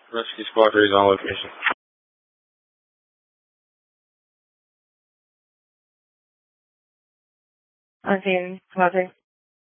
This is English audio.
Rescue Squad 3 is on location. On scene, Squad 3.